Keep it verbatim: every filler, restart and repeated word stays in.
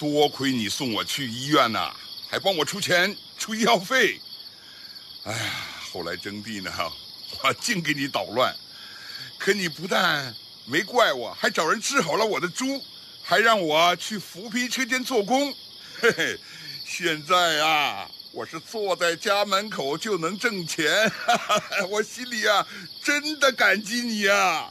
多亏你送我去医院呐，还帮我出钱出医药费。哎呀，后来征地呢，我净给你捣乱，可你不但没怪我，还找人治好了我的猪，还让我去扶皮车间做工。嘿嘿，现在啊，我是坐在家门口就能挣钱，哈哈，我心里啊真的感激你啊。